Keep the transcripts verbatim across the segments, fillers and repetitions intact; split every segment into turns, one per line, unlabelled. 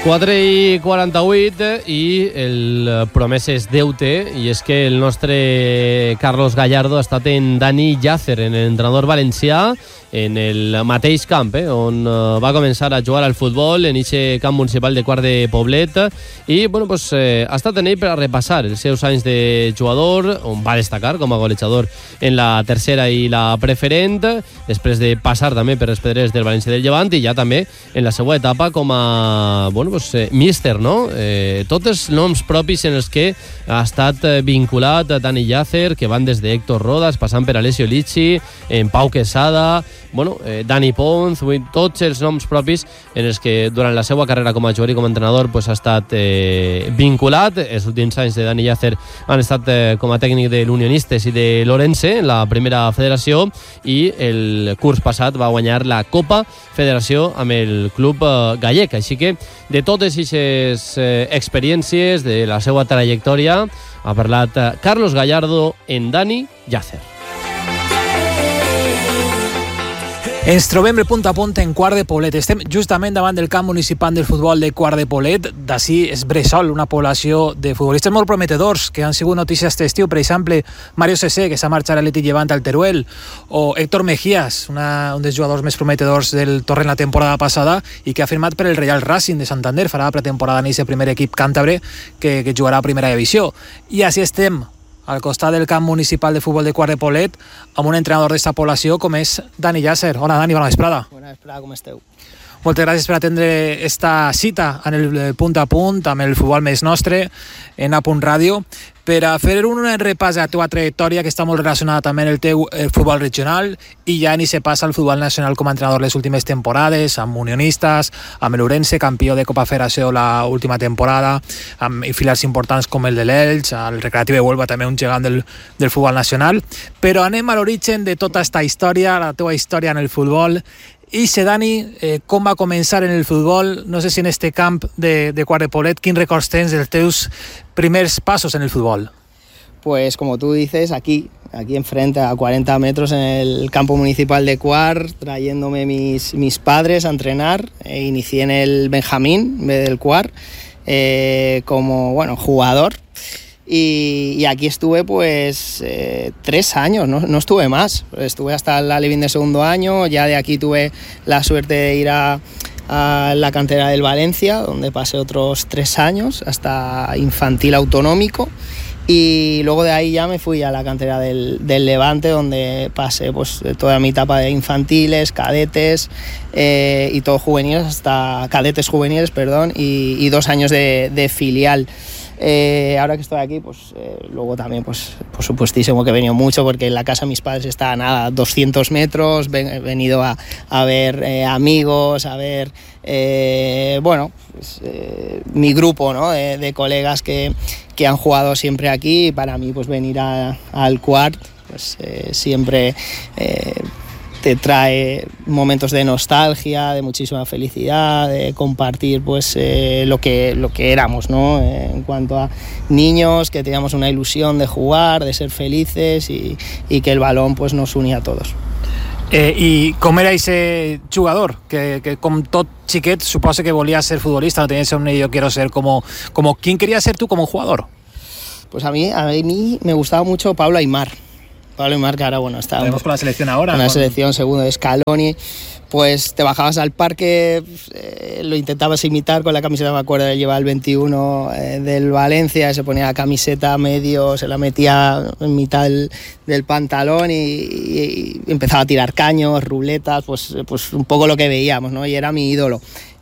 quatre i quaranta-vuit i el promeses deute, i és que el nostre Carlos Gallardo ha estat en Dani Llàcer, en l'entrenador valencià, en el mateix camp, eh, on va començar a jugar al futbol, en aquest camp municipal de Quart de Poblet, i bueno, pues, eh, ha estat en ell per a repassar els seus anys de jugador, on va destacar com a golejador en la tercera i la preferent, després de passar també per les pedreres del València del Llevant, i ja també en la seva etapa com a bueno, pues, eh, míster, no? Eh, tots els noms propis en els que ha estat vinculat Dani Llàcer, que van des de Héctor Rodas, passant per Alessio Lichi, en Pau Quesada, bueno, eh, Dani Pons, tots els noms propis en els que durant la seva carrera com a jugador i com a entrenador pues, ha estat eh, vinculat. Els últims anys de Dani Llàcer han estat eh, com a tècnic de l'Unionistes i de l'Orense en la primera federació, i el curs passat va guanyar la Copa Federació amb el club eh, gallec. Així que de totes aquestes eh, experiències, de la seva trajectòria, ha parlat eh, Carlos Gallardo en Dani Llàcer.
Ens trobem de punt a punt en Quart de Poblet. Estem justament davant del camp municipal del futbol de Quart de Poblet. D'ací és bressol, una població de futbolistes molt prometedors que han sigut notícies aquest estiu. Per exemple, Mario Cesé, que s'ha marxat a l'Atlètic Llevant al Teruel, o Héctor Mejías, una, un dels jugadors més prometedors del Torrent la temporada passada i que ha firmat per el Real Racing de Santander. Farà la pretemporada en aquest primer equip càntabre que, que jugarà a primera divisió. I així estem al costat del camp municipal de futbol de Quart de Poblet, amb un entrenador d'esta població com és Dani Llàcer. Hola, Dani, bona vesprada.
Bona vesprada, com esteu?
Moltes gràcies per atendre esta cita en el punt a punt amb el futbol més nostre en A Punt Ràdio, per a fer un repàs a la teva trajectòria, que està molt relacionada també amb el teu el futbol regional, i ja ni se passa al futbol nacional com a entrenador les últimes temporades, amb Unionistes, amb l'Ourense, campió de Copa Federació la última temporada, amb filars importants com el de l'Elx, el Recreatiu de Huelva, també un gegant del, del futbol nacional. Però anem a l'origen de tota esta història, la teva història en el futbol. I se, Dani, eh, com va començar en el futbol? No sé si en este camp de, de Quart de Poblet, quins records tens dels teus primers pasos en el fútbol?
Pues como tú dices, aquí, aquí enfrente, a cuarenta metros en el campo municipal de Quart, trayéndome mis, mis padres a entrenar. Eh, inicié en el Benjamín, en vez del Quart, eh, como bueno, jugador. Y, y aquí estuve pues eh, tres años, no, no estuve más, estuve hasta el Alevín de segundo año. Ya de aquí tuve la suerte de ir a, a la cantera del Valencia, donde pasé otros tres años hasta infantil autonómico, y luego de ahí ya me fui a la cantera del, del Levante, donde pasé pues toda mi etapa de infantiles, cadetes eh, y todo juveniles, hasta cadetes juveniles, perdón, y, y dos años de, de filial. Eh, ahora que estoy aquí, pues eh, luego también, pues por supuestísimo que he venido mucho, porque en la casa de mis padres está a nada, doscientos metros, ven, he venido a, a ver eh, amigos, a ver, eh, bueno, pues, eh, mi grupo, ¿no? de, de colegas que, que han jugado siempre aquí, y para mí pues venir a, al Quart, pues eh, siempre... Eh, te trae momentos de nostalgia, de muchísima felicidad, de compartir pues eh, lo que lo que éramos, ¿no? Eh, en cuanto a niños, que teníamos una ilusión de jugar, de ser felices, y, y que el balón pues nos unía a todos.
Eh, I com era ese jugador? Que, que com tot xiquet suposa que volia ser futbolista, no tenies un yo quiero ser como, como... ¿Quién querías ser tú como jugador?
Pues a mí, a mí me gustaba mucho Pablo Aimar. Pablo Aimar, que ahora bueno, está
Tenemos con la selección ahora.
Con la
con...
selección, segundo de Scaloni. Pues te bajabas al parque, eh, lo intentabas imitar con la camiseta, me acuerdo, él llevaba el veintiuno eh, del Valencia, se ponía la camiseta medio, se la metía en mitad del, del pantalón y, y, y empezaba a tirar caños, ruletas, pues, pues un poco lo que veíamos, ¿no? Y era mi ídolo.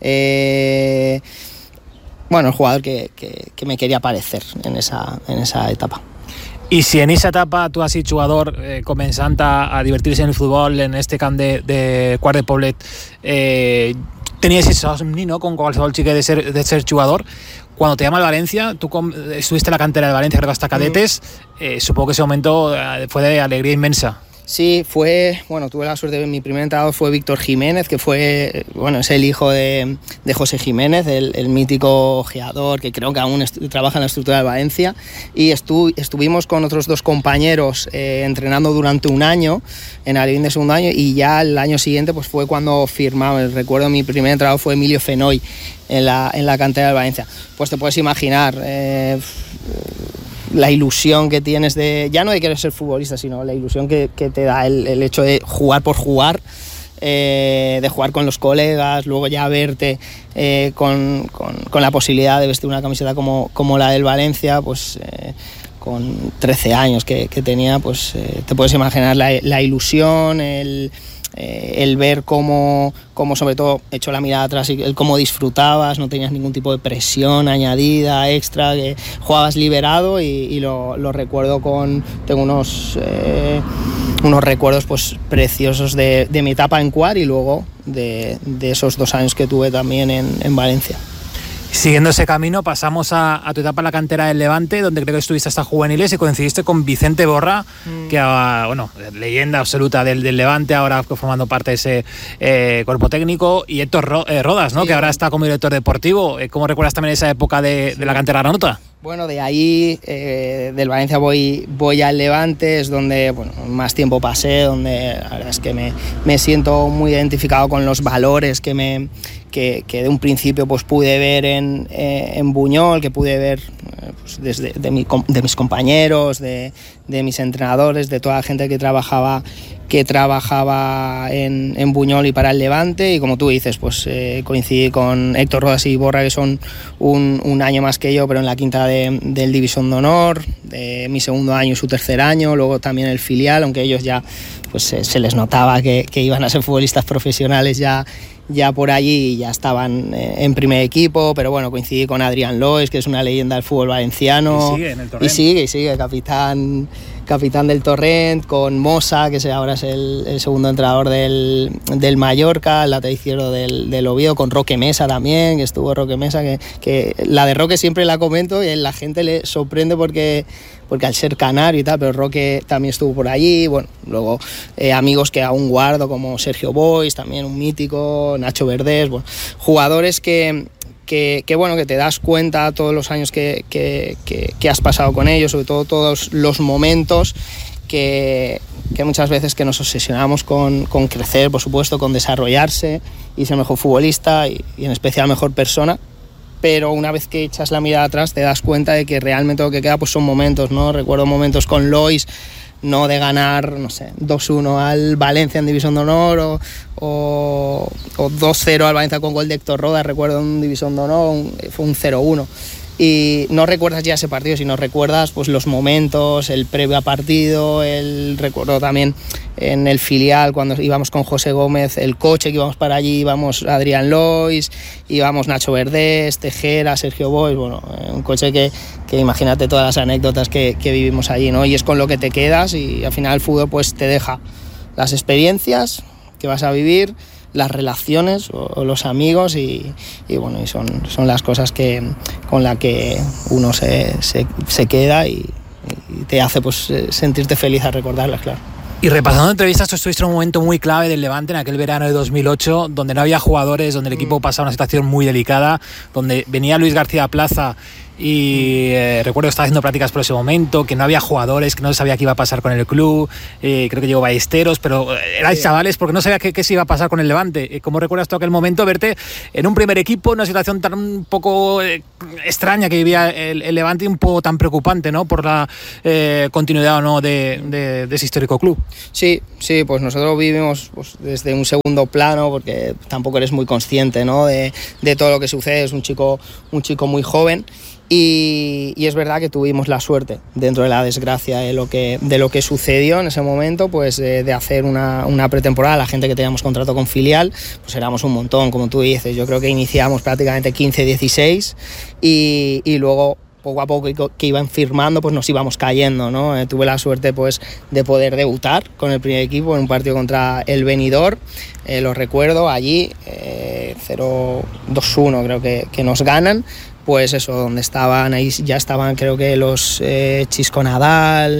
Eh, bueno, el jugador que, que, que me quería parecer en esa, en esa etapa.
I si en aquesta etapa tu has sigut jugador eh, començant a, a divertir-se en el futbol en este camp de, de Quart de Poblet, eh, tenies ese somni, ¿no? Con qualsevol xiquet de ser, de ser jugador. Cuando te llama el Valencia, tú com, estuviste en la cantera del Valencia, creo que hasta cadetes, eh, supongo que ese momento fue de alegría inmensa.
Sí, fue, bueno, tuve la suerte de mi primer entrenador fue Víctor Jiménez, que fue, bueno, es el hijo de, de José Jiménez, el, el mítico ojeador que creo que aún estu- trabaja en la estructura de Valencia, y estu- estuvimos con otros dos compañeros eh, entrenando durante un año en Alevín de segundo año, y ya el año siguiente pues fue cuando firmamos. Recuerdo mi primer entrenador fue Emilio Fenoy en la, en la cantera de Valencia. Pues te puedes imaginar eh, la ilusión que tienes de, ya no de querer ser futbolista, sino la ilusión que, que te da el, el hecho de jugar por jugar, eh, de jugar con los colegas, luego ya verte eh, con, con, con la posibilidad de vestir una camiseta como, como la del Valencia, pues eh, con trece años que, que tenía, pues eh, te puedes imaginar la, la ilusión, el... Eh, el ver cómo, cómo sobre todo echó la mirada atrás y el cómo disfrutabas, no tenías ningún tipo de presión añadida, extra, que jugabas liberado y, y lo, lo recuerdo con, tengo unos, eh, unos recuerdos pues preciosos de, de mi etapa en Cuar y luego de, de esos dos años que tuve también en, en Valencia.
Siguiendo ese camino pasamos a, a tu etapa en la cantera del Levante, donde creo que estuviste hasta juveniles y coincidiste con Vicente Borra, mm. que uh, bueno, leyenda absoluta del, del Levante, ahora formando parte de ese eh, cuerpo técnico, y Héctor Ro- eh, Rodas, ¿no? Sí, que ahora está como director deportivo. ¿Cómo recuerdas también esa época de, sí. de la cantera granota?
Bueno, de ahí, eh, del Valencia voy, voy al Levante, es donde bueno, más tiempo pasé, donde la verdad es que me, me siento muy identificado con los valores que, me, que, que de un principio pues, pude ver en, eh, en Buñol, que pude ver eh, pues, desde de, mi, de mis compañeros, de, de mis entrenadores, de toda la gente que trabajaba que trabajaba en, en Buñol y para el Levante, y como tú dices, pues eh, coincidí con Héctor Rodas y Borra, que son un, un año más que yo, pero en la quinta de, del División de Honor, de mi segundo año y su tercer año, luego también el filial, aunque ellos ya pues se, se les notaba que, que iban a ser futbolistas profesionales ya, ya por allí, y ya estaban en primer equipo, pero bueno, coincidí con Adrián Lois, que es una leyenda del fútbol valenciano,
y sigue en el Torrent.
y sigue, y sigue, capitán capitán del Torrent, con Mosa, que ahora es el, el segundo entrenador del, del Mallorca, el lateral izquierdo del, del Oviedo, con Roque Mesa también, que estuvo Roque Mesa, que, que la de Roque siempre la comento y la gente le sorprende porque, porque al ser canario y tal, pero Roque también estuvo por allí. Bueno, luego eh, amigos que aún guardo, como Sergio Boix, también un mítico, Nacho Verdés, bueno, jugadores que... Que, que bueno, que te das cuenta todos los años que, que, que, que has pasado con ellos, sobre todo todos los momentos que, que muchas veces que nos obsesionamos con, con crecer, por supuesto, con desarrollarse y ser mejor futbolista y, y en especial mejor persona, pero una vez que echas la mirada atrás te das cuenta de que realmente lo que queda pues son momentos, ¿no? Recuerdo momentos con Lois, no de ganar, no sé, dos uno al Valencia en División de Honor o, o, o dos cero al Valencia con gol de Héctor Rodas, recuerdo en División de Honor, un, fue un cero uno. Y no recuerdas ya ese partido, sino recuerdas pues, los momentos, el previo a partido, el recuerdo también en el filial cuando íbamos con José Gómez, el coche que íbamos para allí, íbamos Adrián Lois, íbamos Nacho Verdés, Tejera, Sergio Boix, bueno, un coche que, que imagínate todas las anécdotas que, que vivimos allí, ¿no? Y es con lo que te quedas y al final el fútbol pues te deja las experiencias que vas a vivir, las relaciones o, o los amigos y, y bueno, y son, son las cosas que, con las que uno se, se, se queda y, y te hace pues sentirte feliz al recordarlas, claro.
Y repasando entrevistas, tú estuviste en un momento muy clave del Levante en aquel verano de dos mil ocho, donde no había jugadores, donde el equipo pasaba una situación muy delicada, donde venía Luis García Plaza y eh, recuerdo que estaba haciendo prácticas por ese momento, que no había jugadores, que no sabía qué iba a pasar con el club, eh, creo que llegó Ballesteros, pero erais sí. chavales porque no sabía qué, qué se iba a pasar con el Levante. ¿Cómo recuerdas tú aquel momento verte en un primer equipo, en una situación tan un poco eh, extraña que vivía el, el Levante y un poco tan preocupante, ¿no? Por la eh, continuidad o no de, de, de ese histórico club?
Sí, sí, pues nosotros vivimos pues, desde un segundo plano porque tampoco eres muy consciente, ¿no? de, de todo lo que sucede, es un chico, un chico muy joven. Y, y es verdad que tuvimos la suerte, dentro de la desgracia de lo que, de lo que sucedió en ese momento, pues eh, de hacer una, una pretemporada. La gente que teníamos contrato con filial, pues éramos un montón, como tú dices. Yo creo que iniciamos prácticamente quince, dieciséis y, y luego poco a poco que iban firmando, pues nos íbamos cayendo, ¿no? Eh, tuve la suerte pues de poder debutar con el primer equipo en un partido contra el Benidorm, eh, lo recuerdo, allí eh, cero dos uno creo que, que nos ganan. Pues eso, donde estaban, ahí ya estaban creo que los eh, Chisco Nadal,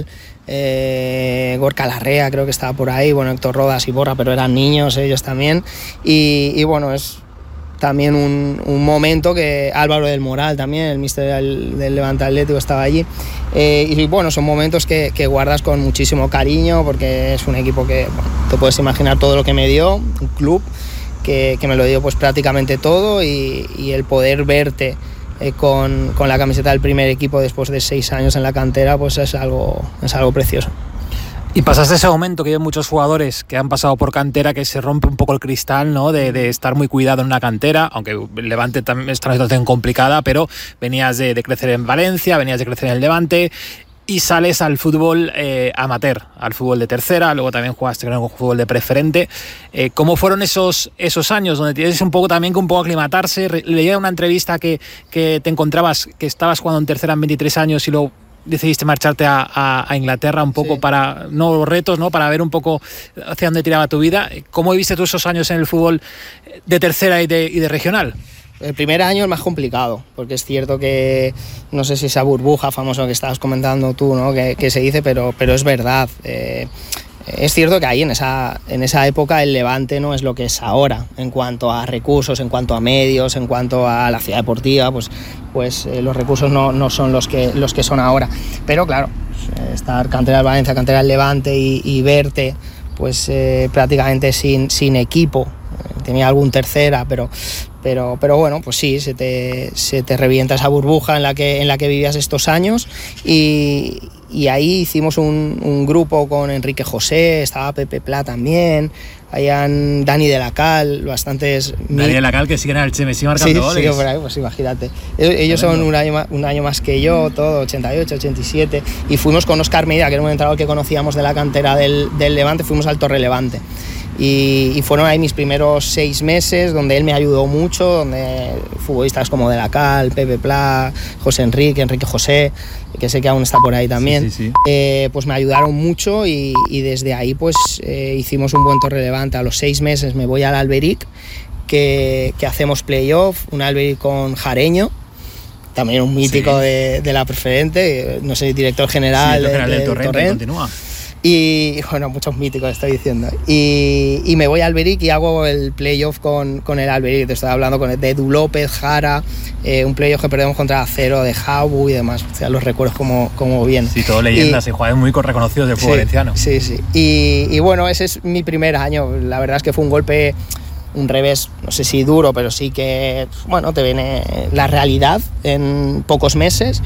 eh, Gorka Larrea creo que estaba por ahí, bueno, Héctor Rodas y Borra, pero eran niños ellos también, y, y bueno, es también un, un momento que Álvaro del Moral también, el míster del, del Levante Atlético, estaba allí, eh, y bueno, son momentos que, que guardas con muchísimo cariño, porque es un equipo que, bueno, te puedes imaginar todo lo que me dio, un club que, que me lo dio pues prácticamente todo, y, y el poder verte eh, con, con la camiseta del primer equipo después de seis años en la cantera, pues es algo, es algo precioso.
Y pasaste ese momento que hay muchos jugadores que han pasado por cantera, que se rompe un poco el cristal, ¿no? De, de estar muy cuidado en una cantera, aunque el Levante también está en una situación complicada, pero venías de, de crecer en Valencia, venías de crecer en el Levante y sales al fútbol eh, amateur, al fútbol de tercera, luego también jugaste con el fútbol de preferente. Eh, ¿Cómo fueron esos, esos años donde tienes un poco también que un poco aclimatarse? Leía una entrevista que, que te encontrabas, que estabas jugando en tercera en veintitrés años y luego decidiste marcharte a, a, a Inglaterra un poco, sí, para nuevos retos, ¿no? Para ver un poco hacia dónde tiraba tu vida. ¿Cómo viviste tú esos años en el fútbol de tercera y de, y de regional?
El primer año es más complicado, porque es cierto que, no sé si esa burbuja famosa que estabas comentando tú, ¿no? que, que se dice, pero, pero es verdad. Eh, Es cierto que ahí en esa, en esa época el Levante no es lo que es ahora en cuanto a recursos, en cuanto a medios, en cuanto a la ciudad deportiva, pues, pues eh, los recursos no, no son los que, los que son ahora. Pero claro, pues, estar cantera del Valencia, cantera del Levante y, y verte pues eh, prácticamente sin, sin equipo, tenía algún tercera, pero, pero, pero bueno, pues sí, se te, se te revienta esa burbuja en la que, en la que vivías estos años, y, y ahí hicimos un, un grupo con Enrique José, estaba Pepe Pla también, habían Dani de la Cal, bastantes...
Dani de la Cal, que siguen al Chemesí marcando
sí,
goles.
Sí, por ahí, pues imagínate. Ellos son un año, un año más que yo, todo, ochenta y ocho, ochenta y siete, y fuimos con Óscar Medina, que era un entrenador que conocíamos de la cantera del, del Levante, fuimos al Torre Levante. Y, y fueron ahí mis primeros seis meses donde él me ayudó mucho, donde futbolistas como De la Cal, Pepe Pla, José Enrique, Enrique José, que sé que aún está por ahí también, sí, sí, sí. Eh, pues me ayudaron mucho, y, y desde ahí pues eh, hicimos un buen Torre Levante. A los seis meses me voy al Alberic, que, que hacemos playoff, un Alberic con Jareño, también un mítico sí. de, de la preferente, no sé, director general, sí,
general
de,
del Torrent,
Torrent.
Continúa.
Y bueno, muchos míticos estoy diciendo. Y, y me voy a Alberic y hago el playoff con, con el Alberic. Te estoy hablando con el de Edu López, Jara, eh, un playoff que perdemos contra Acero, de Jabu y demás. O sea, los recuerdos como, como bien.
Sí, todo leyendas y, y jugadores muy reconocidos del fútbol
sí,
valenciano.
Sí, sí. Y, y bueno, ese es mi primer año. La verdad es que fue un golpe, un revés, no sé si duro, pero sí que, bueno, te viene la realidad en pocos meses.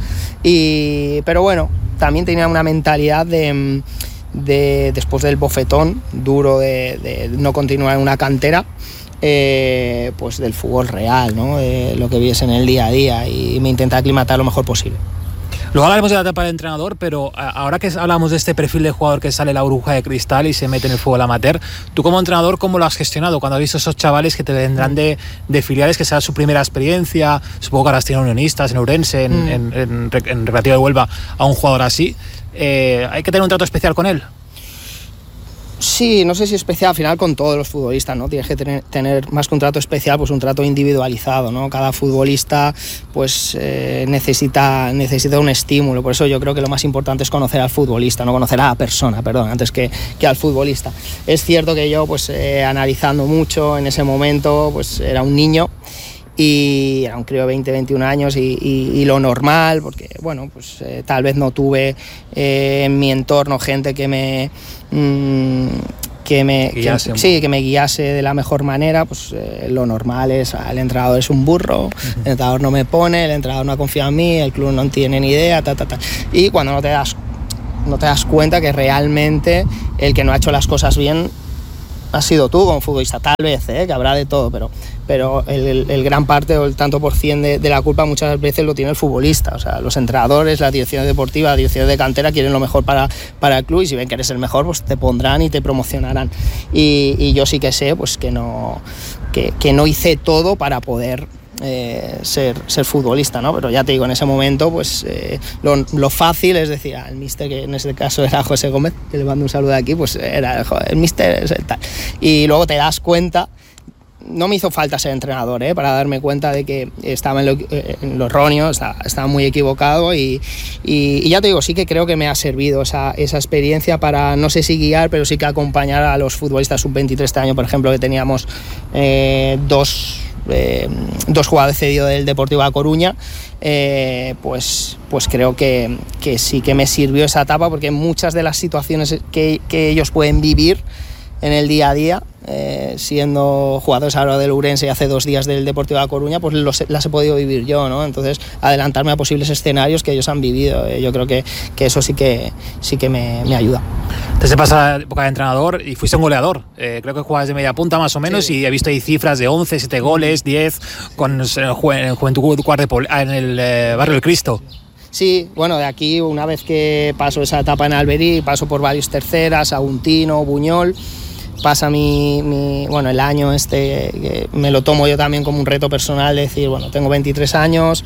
Y, pero bueno, también tenía una mentalidad de... De, después del bofetón duro de, de no continuar en una cantera, eh, pues del fútbol real, ¿no? De lo que vives en el día a día, y me intenté aclimatar lo mejor posible.
Luego hablaremos de la etapa de entrenador, pero ahora que hablamos de este perfil de jugador que sale la burbuja de cristal y se mete en el fútbol amateur, tú como entrenador, ¿cómo lo has gestionado cuando has visto esos chavales que te vendrán de, de filiales, que será su primera experiencia? Supongo que ahora tienen unionistas, en Ourense, en, mm. en, en, en Recreativo de Huelva, a un jugador así. Eh, ¿Hay que tener un trato especial con él?
Sí, no sé si especial, al final con todos los futbolistas, ¿no? Tienes que tener, tener más que un trato especial, pues un trato individualizado, ¿no? Cada futbolista pues eh, necesita, necesita un estímulo. Por eso yo creo que lo más importante es conocer al futbolista, no conocer a la persona, perdón, antes que, que al futbolista. Es cierto que yo, pues eh, analizando mucho en ese momento, pues era un niño, y era un crío de veinte, veintiún años, y, y, y lo normal, porque bueno, pues eh, tal vez no tuve eh, en mi entorno gente que me mmm, que me guiase, que, sí, que me guiase de la mejor manera. Pues eh, lo normal es, el entrenador es un burro, uh-huh. el entrenador no me pone, el entrenador no ha confiado en mí, el club no tiene ni idea, ta, ta, ta. Y cuando no te das no te das cuenta que realmente el que no ha hecho las cosas bien has sido tú como futbolista, tal vez, ¿eh? Que habrá de todo, pero, pero el, el, el gran parte o el tanto por cien de, de la culpa muchas veces lo tiene el futbolista. O sea, los entrenadores, la dirección deportiva, la dirección de cantera quieren lo mejor para, para el club, y si ven que eres el mejor, pues te pondrán y te promocionarán. Y, y yo sí que sé pues que no, que, que no hice todo para poder Eh, ser, ser futbolista, ¿no? Pero ya te digo, en ese momento pues eh, lo, lo fácil es decir al míster, que en este caso era José Gómez, que le mando un saludo de aquí, pues era el míster tal. Y luego te das cuenta no me hizo falta ser entrenador, ¿eh? Para darme cuenta de que estaba en lo, eh, en lo erróneo, estaba, estaba muy equivocado y, y, y ya te digo, sí que creo que me ha servido esa, esa experiencia para, no sé si guiar, pero sí que acompañar a los futbolistas sub veintitrés este año, por ejemplo, que teníamos eh, dos, eh, dos jugadores cedidos del Deportivo A Coruña, eh, pues, pues creo que, que sí que me sirvió esa etapa, porque muchas de las situaciones que, que ellos pueden vivir en el día a día, eh, siendo jugadores ahora del Ourense y hace dos días del Deportivo de La Coruña, pues los, las he podido vivir yo, ¿no? Entonces, adelantarme a posibles escenarios que ellos han vivido, eh, yo creo que, que eso sí que, sí que me, me ayuda.
Te pasas la época de entrenador y fuiste un goleador, eh, creo que jugabas de media punta más o menos, sí. Y he visto ahí cifras de once, siete goles, diez, con el Juventud Guardepol, en el eh, Barrio del Cristo.
Sí, bueno, de aquí, una vez que paso esa etapa en Alberí, paso por varios terceras, Aguntino, Buñol, pasa mi, mi, bueno, el año este, que me lo tomo yo también como un reto personal, de decir, bueno, tengo veintitrés años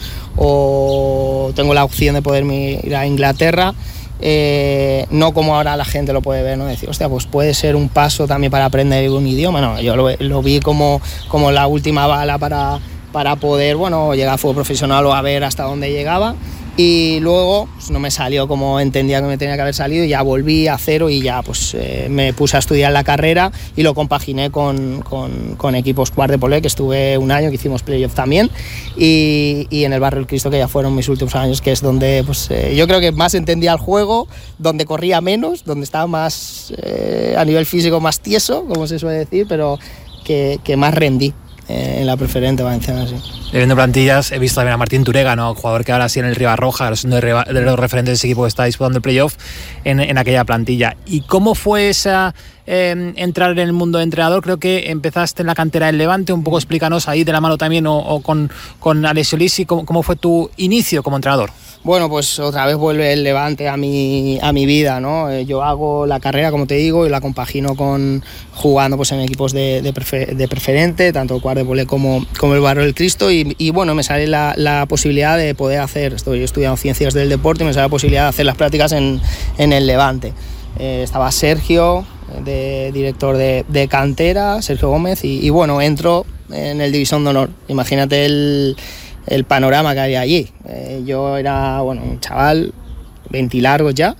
o tengo la opción de poder ir a Inglaterra, eh, no como ahora la gente lo puede ver, ¿no? Decir, hostia, pues puede ser un paso también para aprender un idioma, no, yo lo, lo vi como, como la última bala para, para poder, bueno, llegar a fútbol profesional o a ver hasta dónde llegaba. Y luego pues, no me salió como entendía que me tenía que haber salido, y ya volví a cero y ya pues eh, me puse a estudiar la carrera y lo compaginé con, con, con equipos Guardepolé, que estuve un año, que hicimos playoff también, y, y en el Barrio del Cristo, que ya fueron mis últimos años, que es donde pues, eh, yo creo que más entendía el juego, donde corría menos, donde estaba más eh, a nivel físico más tieso, como se suele decir, pero que, que más rendí en la preferente valenciana, sí.
Viendo plantillas, he visto también a Martín Turega, ¿no? Jugador que ahora sí en el Ribarroja, ahora siendo de, de los referentes de ese equipo que está disputando el playoff en, en aquella plantilla. ¿Y cómo fue esa eh, entrar en el mundo de entrenador? Creo que empezaste en la cantera del Levante, un poco explícanos ahí de la mano también, o, o con, con Alessio Lisi, ¿cómo, cómo fue tu inicio como entrenador?
Bueno, pues otra vez vuelve el Levante a mi, a mi vida, ¿no? Yo hago la carrera, como te digo, y la compagino con jugando pues, en equipos de, de, prefer, de preferente, tanto el Guardepolé como, como el Barrio del Cristo, y, y bueno, me sale la, la posibilidad de poder hacer, estoy estudiando ciencias del deporte, y me sale la posibilidad de hacer las prácticas en, en el Levante. Eh, estaba Sergio, de, director de, de cantera, Sergio Gómez, y, y bueno, entro en el División de Honor. Imagínate el... el panorama que había allí. Eh, yo era, bueno, un chaval, veinte largos ya,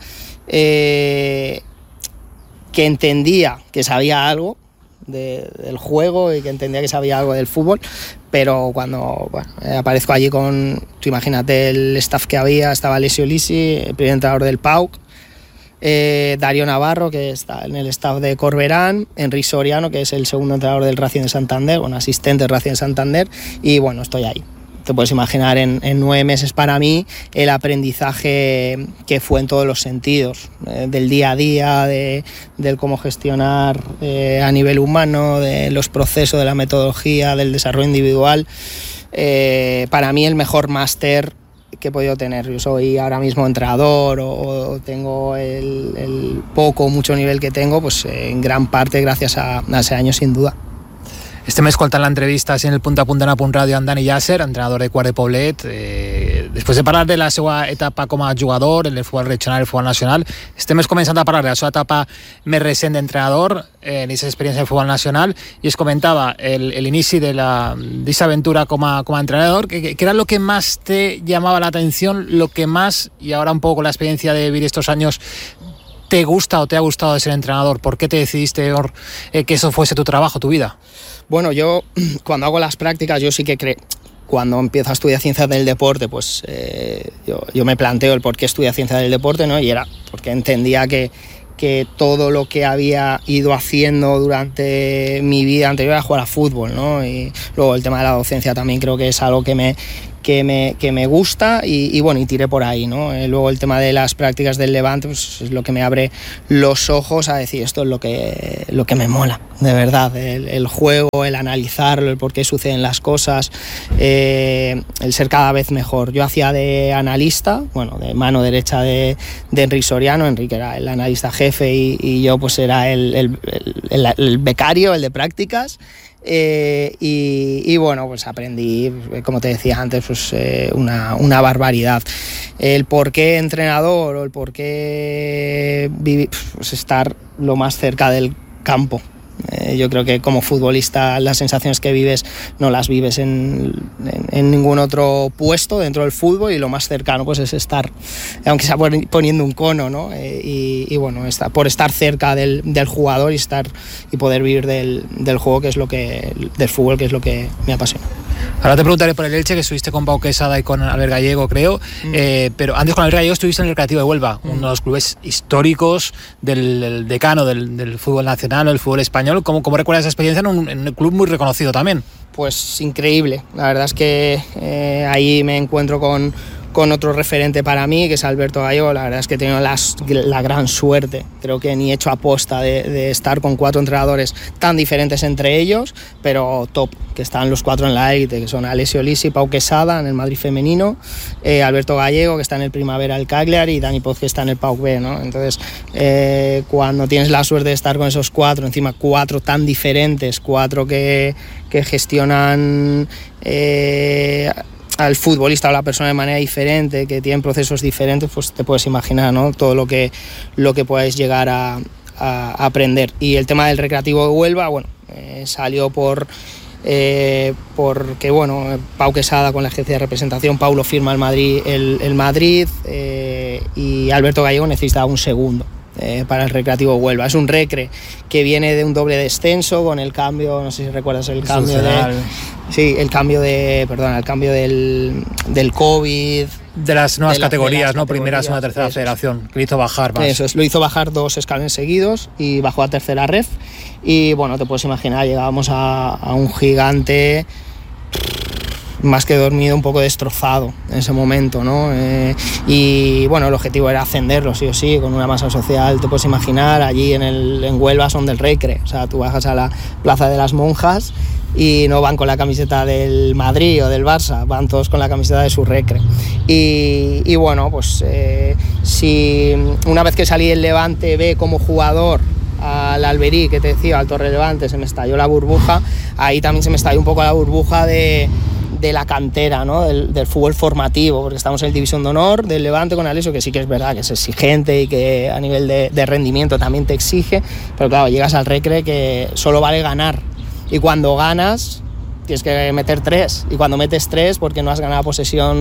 eh, que entendía que sabía algo de, del juego y que entendía que sabía algo del fútbol, pero cuando bueno, eh, aparezco allí con, tú imagínate el staff que había, estaba Alessio Lisi, el primer entrenador del P A U C, eh, Darío Navarro, que está en el staff de Corberán, Enrique Soriano, que es el segundo entrenador del Racing de Santander, bueno, asistente del Racing de Santander, y bueno, estoy ahí. Te puedes imaginar en, en nueve meses para mí el aprendizaje que fue en todos los sentidos, eh, del día a día, de, del cómo gestionar eh, a nivel humano, de los procesos, de la metodología, del desarrollo individual. Eh, para mí el mejor máster que he podido tener. Yo soy ahora mismo entrenador o, o tengo el, el poco o mucho nivel que tengo, pues eh, en gran parte gracias a, a ese año, sin duda.
Este mes escoltant l'entrevista en el Punta a Punta en Apunt Ràdio amb Dani Llàcer, entrenador de Guardepolé. Eh, després de parlar de la seva etapa com a jugador en el futbol regional i el futbol nacional, estem començant a parlar de la seva etapa més recent d'entrenador, eh, en aquesta experiència del futbol nacional, i es comentava l'inici d'aquesta aventura com a, com a entrenador, que, que era lo que más te llamaba la atención, lo que más, y ahora un poco con la experiencia de vivir estos años, te gusta o te ha gustado de ser entrenador. ¿Por qué te decidiste eh, que eso fuese tu trabajo, tu vida?
Bueno, yo cuando hago las prácticas, yo sí que creo, cuando empiezo a estudiar ciencias del deporte, pues eh, yo, yo me planteo el por qué estudiar ciencias del deporte, ¿no? Y era porque entendía que, que todo lo que había ido haciendo durante mi vida anterior era jugar a fútbol, ¿no? Y luego el tema de la docencia también creo que es algo que me... Que me, que me gusta y, y bueno, y tiré por ahí, ¿no? Eh, luego el tema de las prácticas del Levante, pues es lo que me abre los ojos a decir esto es lo que, lo que me mola, de verdad, el, el juego, el analizarlo, el por qué suceden las cosas, eh, el ser cada vez mejor. Yo hacía de analista, bueno, de mano derecha de, de Enrique Soriano. Enrique era el analista jefe y, y yo pues era el, el, el, el, el becario, el de prácticas. Eh, y, y bueno, pues aprendí, como te decía antes, pues eh, una, una barbaridad. El por qué entrenador o el por qué vivir, pues estar lo más cerca del campo, Eh, yo creo que como futbolista las sensaciones que vives no las vives en, en, en ningún otro puesto dentro del fútbol, y lo más cercano pues es estar, aunque sea poniendo un cono, ¿no? Eh, y, y bueno, está, por estar cerca del, del jugador y estar y poder vivir del, del juego, que es lo que del fútbol, que es lo que me apasiona.
Ahora te preguntaré por el Elche, que estuviste con Pau Quesada y con Albert Gallego, creo, mm. eh, pero antes con Albert Gallego estuviste en el Recreativo de Huelva, mm. uno de los clubes históricos del, del decano del, del fútbol nacional o del fútbol español. ¿Cómo, cómo recuerdas esa experiencia en un, en un club muy reconocido también?
Pues increíble, la verdad es que eh, ahí me encuentro con con otro referente para mí, que es Alberto Gallego. La verdad es que he tenido las, la gran suerte, creo que ni he hecho aposta de, de estar con cuatro entrenadores tan diferentes entre ellos, pero top, que están los cuatro en la élite, que son Alessio Lisi, Pau Quesada en el Madrid femenino, eh, Alberto Gallego, que está en el Primavera el Cagliari, y Dani Poz, que está en el P A O K B, ¿no? Entonces, eh, cuando tienes la suerte de estar con esos cuatro, encima cuatro tan diferentes, cuatro que, que gestionan eh, al futbolista o la persona de manera diferente, que tienen procesos diferentes, pues te puedes imaginar, ¿no? Todo lo que, lo que puedes llegar a, a aprender. Y el tema del Recreativo de Huelva, bueno, eh, salió por eh, porque, bueno, Pau Quesada con la agencia de representación, Paulo firma el Madrid, el, el Madrid eh, y Alberto Gallego necesitaba un segundo Eh, para el Recreativo Huelva. Es un recre que viene de un doble descenso con el cambio, no sé si recuerdas el cambio de, sí, el cambio de, perdón, el cambio del, del COVID,
de las nuevas
de la,
categorías,
de las
¿no?
categorías,
Primera, segunda, tercera
eso,
federación, que lo hizo bajar más.
Eso es, lo hizo bajar dos escalones seguidos y bajó a tercera ref, y bueno, te puedes imaginar, llegábamos a, a un gigante más que dormido, un poco destrozado en ese momento, ¿no? Eh, y bueno, el objetivo era ascenderlo, sí o sí, con una masa social, te puedes imaginar, allí en, el, en Huelva son del Recre, o sea, tú bajas a la Plaza de las Monjas y no van con la camiseta del Madrid o del Barça, van todos con la camiseta de su Recre. Y, y bueno, pues eh, si una vez que salí del Levante B como jugador al Alberí, que te decía, al Torre Levante, se me estalló la burbuja, ahí también se me estalló un poco la burbuja de de la cantera, ¿no? del, del fútbol formativo, porque estamos en el División de Honor del Levante con Alessio, que sí que es verdad que es exigente y que a nivel de, de rendimiento también te exige, pero claro, llegas al Recre que solo vale ganar, y cuando ganas tienes que meter tres, y cuando metes tres porque no has ganado posesión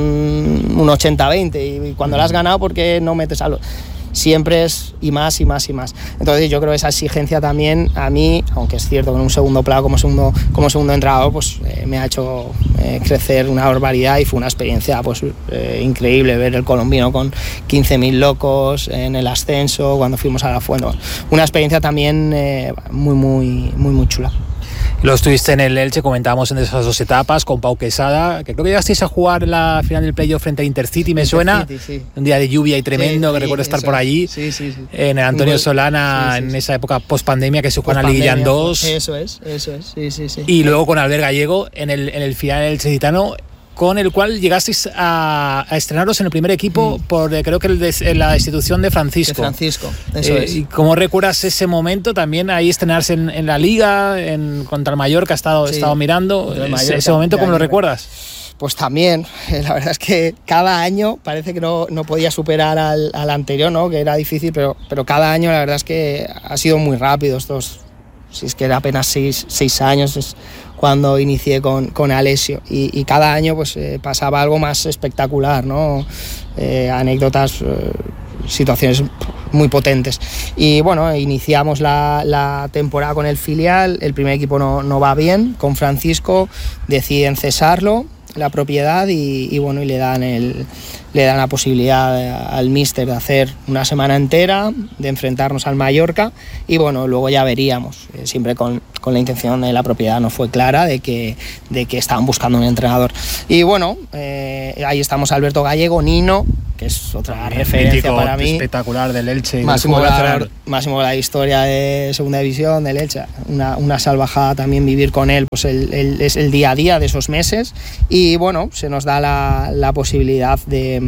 un ochenta veinte, y cuando la has ganado porque no metes a los... Siempre es y más y más y más. Entonces yo creo que esa exigencia también a mí, aunque es cierto que en un segundo plano como segundo, como segundo entrenador, pues eh, me ha hecho eh, crecer una barbaridad, y fue una experiencia pues eh, increíble ver el colombiano con quince mil locos en el ascenso cuando fuimos a la Fuente. Una experiencia también eh, muy muy muy muy chula.
Lo estuviste en el Elche, comentábamos en esas dos etapas con Pau Quesada, que creo que llegasteis a jugar la final del playoff frente a Intercity, me suena,
sí.
Un día de lluvia y tremendo, sí, que recuerdo estar por allí,
sí, sí, sí.
en el Antonio
Muy,
Solana, sí, sí, en esa época post-pandemia que se juega en la Liguilla en dos.
Eso es, eso es, sí, sí, sí.
Y luego con Albert Gallego en el, en el final del Elche-Citano, con el cual llegasteis a, a estrenaros en el primer equipo mm. por eh, creo que el de, la destitución de Francisco.
De Francisco, eso
eh,
es.
¿Y cómo recuerdas ese momento también ahí estrenarse en, en la Liga, en, contra el Mallorca, ha estado, sí, estado mirando? Mallorca, ese momento, ¿cómo lo recuerdas?
Pues también, la verdad es que cada año parece que no, no podía superar al, al anterior, ¿no? Que era difícil, pero, pero cada año la verdad es que ha sido muy rápido estos, si es que era apenas seis, seis años es cuando inicié con, con Alessio, y, y cada año pues eh, pasaba algo más espectacular, ¿no? Eh, anécdotas, eh, situaciones muy potentes. Y bueno, iniciamos la, la temporada con el filial, el primer equipo no, no va bien, con Francisco deciden cesarlo, la propiedad, y, y bueno, y le dan el le dan la posibilidad al míster de hacer una semana entera, de enfrentarnos al Mallorca, y bueno, luego ya veríamos, eh, siempre con, con la intención de la propiedad, no fue clara, de que, de que estaban buscando un entrenador. Y bueno, eh, ahí estamos Alberto Gallego, Nino, que es otra referencia mítico, para mí.
Espectacular del Elche.
Máximo goleador, máximo de la historia de Segunda División del Elche. Una, una salvajada también vivir con él, pues el, el, es el día a día de esos meses. Y bueno, se nos da la, la posibilidad de,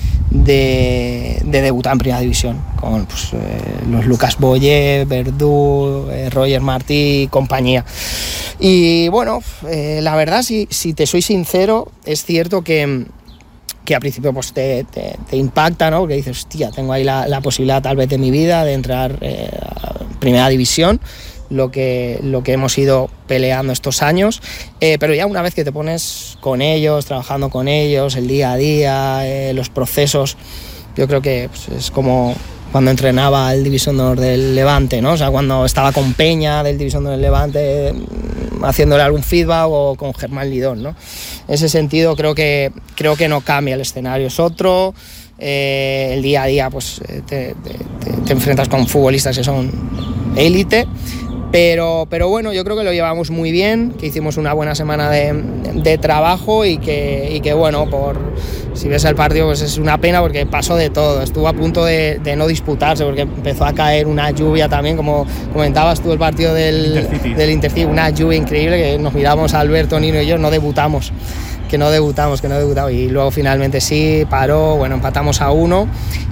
de, de debutar en Primera División con pues, eh, los Lucas Boyer, Verdú, eh, Roger Martí y compañía. Y bueno, eh, la verdad, si, si te soy sincero, es cierto que que al principio pues te, te, te impacta, ¿no? Porque dices, hostia, tengo ahí la, la posibilidad tal vez de mi vida de entrar eh, a Primera División, lo que, lo que hemos ido peleando estos años, eh, pero ya una vez que te pones con ellos, trabajando con ellos, el día a día, eh, los procesos, yo creo que pues, es como cuando entrenaba el División de Honor del Levante, ¿no? O sea, cuando estaba con Peña del División de Honor del Levante haciéndole algún feedback, o con Germán Lidón, ¿no? En ese sentido creo que, creo que no cambia, el escenario es otro, eh, el día a día pues te, te, te, te enfrentas con futbolistas que son élite, pero, pero bueno, yo creo que lo llevamos muy bien, que hicimos una buena semana de, de trabajo y que, y que bueno, por, si ves el partido pues es una pena porque pasó de todo, estuvo a punto de, de no disputarse porque empezó a caer una lluvia también, como comentabas tú el partido del Intercity, del Intercity, una lluvia increíble que nos miramos, Alberto, Nino y yo, no debutamos. que no debutamos, que no debutamos y luego finalmente sí, paró, bueno, empatamos a uno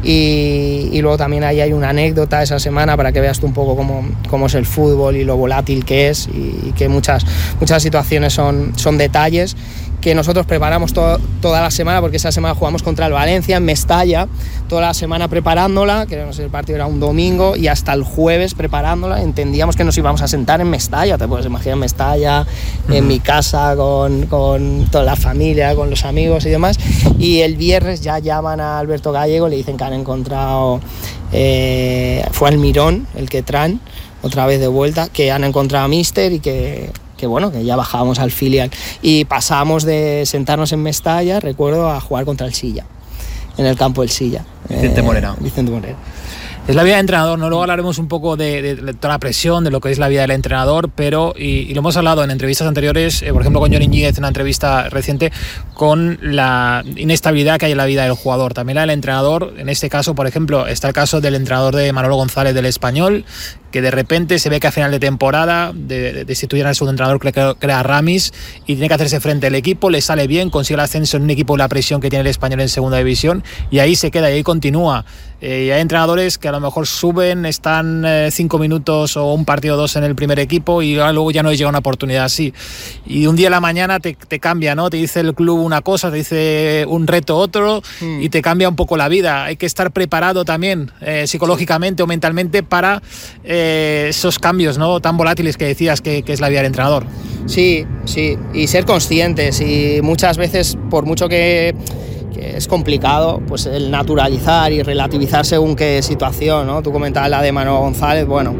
y, y luego también ahí hay una anécdota esa semana para que veas tú un poco cómo, cómo es el fútbol y lo volátil que es y, y que muchas, muchas situaciones son, son detalles que nosotros preparamos to, toda la semana, porque esa semana jugamos contra el Valencia en Mestalla, toda la semana preparándola, que no sé, el partido era un domingo, y hasta el jueves preparándola, entendíamos que nos íbamos a sentar en Mestalla, te puedes imaginar en Mestalla, uh-huh. en mi casa, con, con toda la familia, con los amigos y demás, y el viernes ya llaman a Alberto Gallego, le dicen que han encontrado, eh, fue al Mirón, el que traen, otra vez de vuelta, que han encontrado a Mister y que... que bueno, que ya bajábamos al filial y pasamos de sentarnos en Mestalla, recuerdo, a jugar contra el Silla, en el campo del Silla.
Vicente eh, Morera.
Vicente Morera.
Es la vida de entrenador, ¿no? Luego hablaremos un poco de, de, de toda la presión, de lo que es la vida del entrenador, pero, y, y lo hemos hablado en entrevistas anteriores, eh, por ejemplo con Johnny Ñíguez en una entrevista reciente, con la inestabilidad que hay en la vida del jugador, también la del entrenador. En este caso, por ejemplo, está el caso del entrenador de Manolo González del Español, que de repente se ve que a final de temporada de, de, destituyen al segundo entrenador que crea, crea Ramis y tiene que hacerse frente al equipo, le sale bien, consigue el ascenso en un equipo de la presión que tiene el Español en segunda división y ahí se queda y ahí continúa. Eh, y hay entrenadores que a lo mejor suben, están eh, cinco minutos o un partido o dos en el primer equipo y luego ya no les llega una oportunidad así. Y un día a la mañana te, te cambia, ¿no? Te dice el club una cosa, te dice un reto otro mm. y te cambia un poco la vida. Hay que estar preparado también eh, psicológicamente sí. o mentalmente para eh, esos cambios, ¿no? Tan volátiles que decías que, que es la vida del entrenador.
Sí, sí, y ser conscientes y muchas veces, por mucho que es complicado, pues el naturalizar y relativizar según qué situación, ¿no? Tú comentabas la de Manolo González, bueno,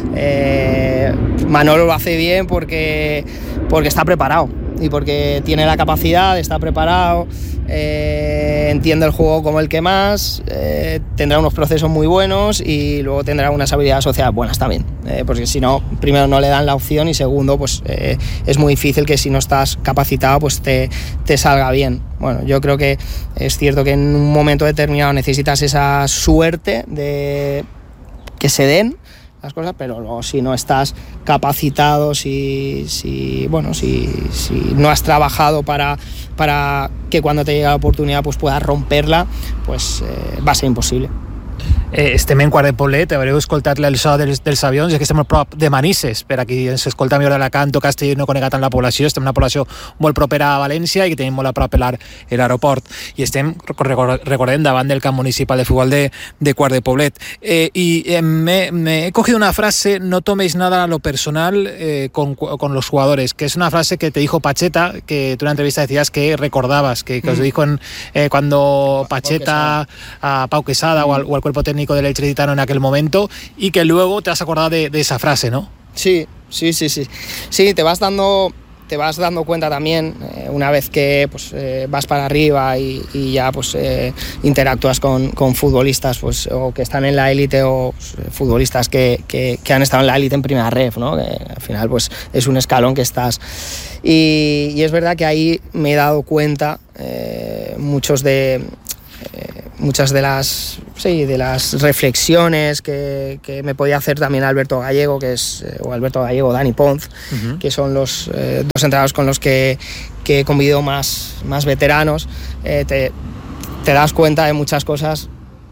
eh, Manolo lo hace bien porque, porque está preparado y porque tiene la capacidad, está preparado, eh, entiende el juego como el que más, eh, tendrá unos procesos muy buenos y luego tendrá unas habilidades sociales buenas también, eh, porque si no, primero no le dan la opción y segundo, pues eh, es muy difícil que si no estás capacitado, pues te, te salga bien. Bueno, yo creo que es cierto que en un momento determinado necesitas esa suerte de que se den las cosas, pero luego si no estás capacitado, si, si, bueno, si, si no has trabajado para, para que cuando te llegue la oportunidad pues puedas romperla, pues eh, va a ser imposible.
Eh, estem en Quart de Poblet, haureu escoltat el so dels, dels avions, és que estem a prop de Manises, per aquí ens escolta millor d'Alacant o Castelló, no connectat amb la població, estem en una població molt propera a València i que tenim molt a prop l'aeroport, i estem, recordem, davant del camp municipal de futbol de, de Quart de Poblet. Eh, y eh, me, me he cogido una frase, no toméis nada a lo personal eh, con, con los jugadores, que es una frase que te dijo Pacheta, que tú en una entrevista decías que recordabas, que, que os dijo en, eh, cuando Pacheta a Pau Quesada o al, o al cuerpo técnico del Elche Gitano en aquel momento, y que luego te has acordado de, de esa frase, ¿no?
Sí, sí, sí, sí. Sí, te vas dando, te vas dando cuenta también, eh, una vez que pues, eh, vas para arriba y, y ya pues, eh, interactúas con, con futbolistas pues, o que están en la élite o pues, futbolistas que, que, que han estado en la élite en primera ref, ¿no? Que al final pues, es un escalón que estás. Y, y es verdad que ahí me he dado cuenta eh, muchos de... Eh, muchas de las sí, de las reflexiones que, que me podía hacer también Alberto Gallego, que es eh, o Alberto Gallego, Dani Ponz, uh-huh. que son los eh, dos entrenadores con los que, que he convivido más, más veteranos, eh, te, te das cuenta de muchas cosas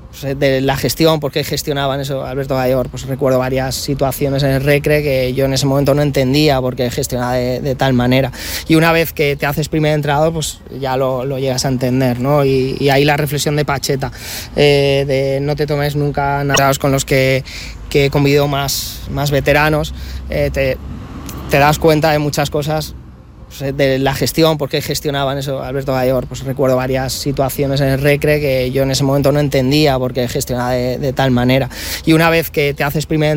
de la gestión, por qué gestionaban eso Alberto Gallor. Pues recuerdo varias situaciones en el Recre que yo en ese momento no entendía por qué gestionaba de, de tal manera, y una vez que te haces primer entrenador pues ya lo, lo llegas a entender, ¿no? Y, y ahí la reflexión de Pacheta, eh, de no te tomes nunca nada con los que, que he convivido más, más veteranos, eh, te, te das cuenta de muchas cosas de la gestión, por qué gestionaban eso Alberto Gallor. Pues recuerdo varias situaciones en el Recre que yo en ese momento no entendía por qué gestionaba de, de tal manera, y una vez que te haces primer